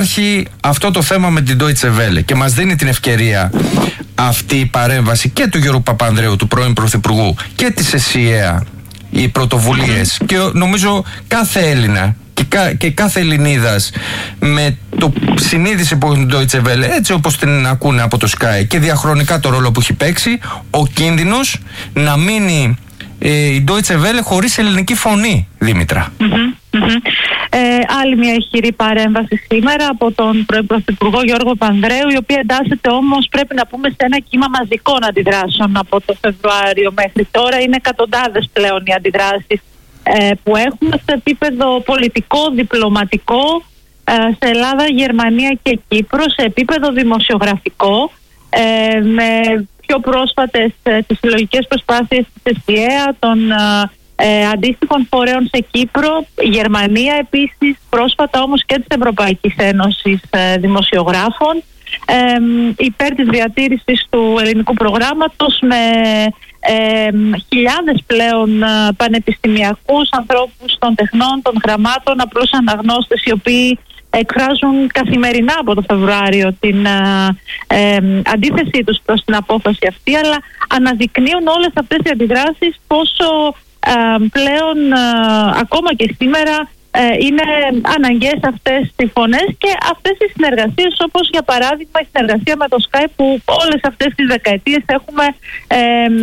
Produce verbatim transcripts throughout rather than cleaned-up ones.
υπάρχει αυτό το θέμα με την Deutsche Welle και μας δίνει την ευκαιρία αυτή η παρέμβαση και του Γιώργου Παπανδρέου, του πρώην Πρωθυπουργού, και της ΕΣΥΑ, οι πρωτοβουλίες, και νομίζω κάθε Έλληνα και, κα, και κάθε Ελληνίδας με το συνείδηση που έχει την Deutsche Welle, έτσι όπως την ακούνε από το Sky, και διαχρονικά το ρόλο που έχει παίξει, ο κίνδυνος να μείνει ε, η Deutsche Welle χωρίς ελληνική φωνή, Δήμητρα. Mm-hmm, mm-hmm. Ε, άλλη μια ηχηρή παρέμβαση σήμερα από τον πρώην Πρωθυπουργό Γιώργο Παπανδρέου, η οποία εντάσσεται όμως, πρέπει να πούμε, σε ένα κύμα μαζικών αντιδράσεων από το Φεβρουάριο μέχρι τώρα. Είναι εκατοντάδες πλέον οι αντιδράσεις ε, που έχουμε σε επίπεδο πολιτικό, διπλωματικό, ε, σε Ελλάδα, Γερμανία και Κύπρο, σε επίπεδο δημοσιογραφικό, ε, με πιο πρόσφατες ε, τις συλλογικές προσπάθειες της ΕΣΥΑ, των Ε, αντίστοιχων φορέων σε Κύπρο, Γερμανία επίσης, πρόσφατα όμως και της Ευρωπαϊκής Ένωσης ε, δημοσιογράφων, ε, υπέρ της διατήρησης του ελληνικού προγράμματος, με ε, χιλιάδες πλέον ε, πανεπιστημιακούς, ανθρώπους των τεχνών, των γραμμάτων, απλούς αναγνώστες, οι οποίοι εκφράζουν καθημερινά από το Φεβρουάριο την ε, ε, αντίθεσή τους προς την απόφαση αυτή, αλλά αναδεικνύουν όλες αυτές οι αντιδράσεις πόσο Uh, πλέον uh, ακόμα και σήμερα uh, είναι αναγκαίες αυτές οι φωνές και αυτές οι συνεργασίες, όπως για παράδειγμα η συνεργασία με το Sky, που όλες αυτές τις δεκαετίες έχουμε ε,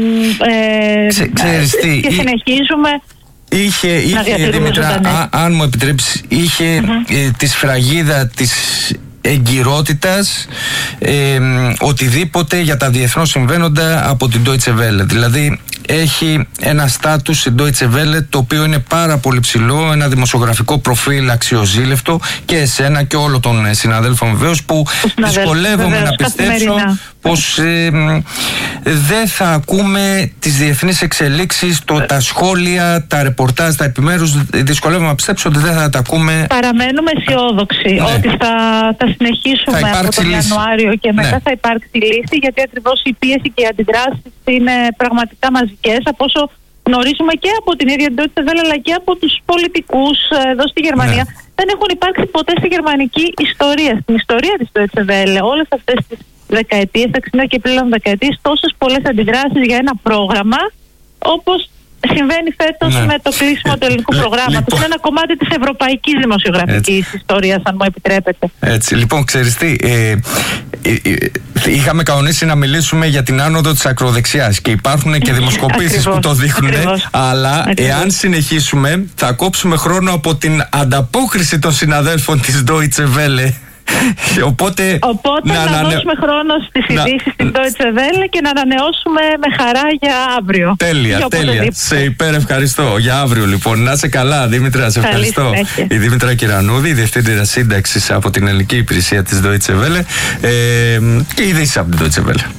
ε, Ξε, ξέρεις τι, και συνεχίζουμε. Είχε, είχε Δήμητρα, α, αν μου επιτρέψεις, είχε mm-hmm. ε, τη σφραγίδα της εγκυρότητας, ε, οτιδήποτε για τα διεθνώς συμβαίνοντα από την Deutsche Welle. Δηλαδή έχει ένα στάτους η Deutsche Welle το οποίο είναι πάρα πολύ ψηλό, ένα δημοσιογραφικό προφίλ αξιοζήλευτο, και εσένα και όλων των συναδέλφων βεβαίως, που δυσκολεύομαι βεβαίως, να πιστέψω πως ε, δεν θα ακούμε τις διεθνείς εξελίξεις, το, τα σχόλια, τα ρεπορτάζ, τα επιμέρους. Δυσκολεύομαι να πιστέψω ότι δεν θα τα ακούμε. Παραμένουμε αισιόδοξοι, ναι, ότι θα, θα συνεχίσουμε θα από τον λύση. Ιανουάριο και μετά, ναι, θα υπάρξει λύση, γιατί ακριβώς η πίεση και οι αντιδράσεις είναι πραγματικά μαζικές, από όσο γνωρίζουμε και από την ίδια Deutsche Welle, αλλά και από τους πολιτικούς εδώ στη Γερμανία. Ναι. Δεν έχουν υπάρξει ποτέ στη γερμανική ιστορία, στην ιστορία της Deutsche Welle, όλες αυτές τις δεκαετίες, εξήντα και πλέον δεκαετίες, τόσες πολλές αντιδράσεις για ένα πρόγραμμα όπως συμβαίνει φέτος, ναι, με το κλείσιμο του ελληνικού ε, προγράμματος. Λοιπόν, είναι ένα κομμάτι της ευρωπαϊκής δημοσιογραφικής έτσι. ιστορίας, αν μου επιτρέπετε. Έτσι, λοιπόν, ξέρεις τι, ε, ε, ε, είχαμε κανονίσει να μιλήσουμε για την άνοδο της ακροδεξιάς και υπάρχουν και δημοσκοπήσεις που το δείχνουν, ακριβώς, αλλά ακριβώς. εάν συνεχίσουμε θα κόψουμε χρόνο από την ανταπόκριση των συναδέλφων της Deutsche Welle. Οπότε, Οπότε να, να ανανε... δώσουμε χρόνο στις ειδήσεις στην Deutsche Welle και να ανανεώσουμε με χαρά για αύριο. Τέλεια, τέλεια. Σε υπέρ ευχαριστώ. Για αύριο λοιπόν. Να είσαι καλά, Δήμητρα, σε ευχαριστώ. Η Δήμητρα Κυρανούδη, διευθύντρια σύνταξης από την ελληνική υπηρεσία της Deutsche Welle, ε, και ειδήσεις από την Deutsche Welle.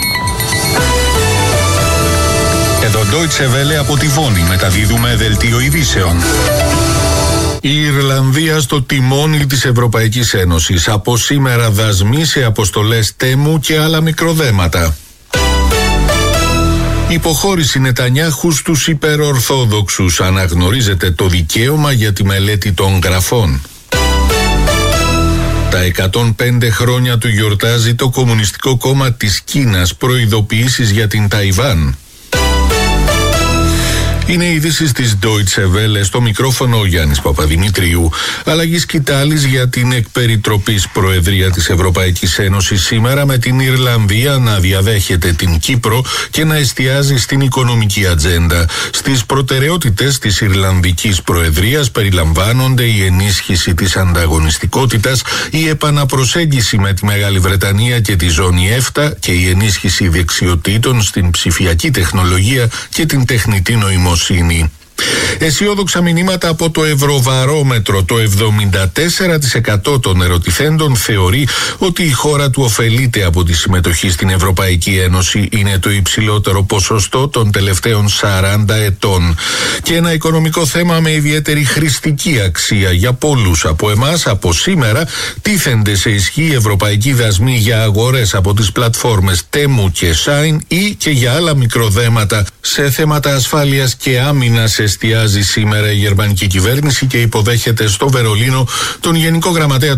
Εδώ Deutsche Welle από τη Βόνη μεταδίδουμε δελτίο ειδήσεων. Η Ιρλανδία στο τιμόνι της Ευρωπαϊκής Ένωσης. Από σήμερα δασμοί σε αποστολές Τέμου και άλλα μικροδέματα. Υποχώρηση Νετανιάχου στους υπερορθόδοξους. Αναγνωρίζεται το δικαίωμα για τη μελέτη των γραφών. Τα εκατόν πέντε χρόνια του γιορτάζει το Κομμουνιστικό Κόμμα της Κίνας. Προειδοποιήσεις για την Ταϊβάν. Είναι οι ειδήσεις της Deutsche Welle, στο μικρόφωνο ο Γιάννης Παπαδημητρίου. Αλλαγή σκητάλης για την εκπεριτροπής Προεδρία της Ευρωπαϊκής Ένωσης σήμερα, με την Ιρλανδία να διαδέχεται την Κύπρο και να εστιάζει στην οικονομική ατζέντα. Στις προτεραιότητες της Ιρλανδικής Προεδρίας περιλαμβάνονται η ενίσχυση της ανταγωνιστικότητας, η επαναπροσέγγιση με τη Μεγάλη Βρετανία και τη ζώνη ΕΦΤΑ και η ενίσχυση δεξιοτήτων στην ψηφιακή τεχνολογία και την τεχνητή νοημοσύνη. Αισιόδοξα μηνύματα από το Ευρωβαρόμετρο. Το εβδομήντα τέσσερα τοις εκατό των ερωτηθέντων θεωρεί ότι η χώρα του ωφελείται από τη συμμετοχή στην Ευρωπαϊκή Ένωση. Είναι το υψηλότερο ποσοστό των τελευταίων σαράντα ετών. Και ένα οικονομικό θέμα με ιδιαίτερη χρηστική αξία για πολλούς από εμάς. Από σήμερα τίθενται σε ισχύ ευρωπαϊκοί δασμοί για αγορές από τις πλατφόρμες Temu και Shine ή και για άλλα μικροδέματα. Σε θέματα ασφάλειας και άμυνας εστιάζει σήμερα η γερμανική κυβέρνηση και υποδέχεται στο Βερολίνο τον Γενικό Γραμματέα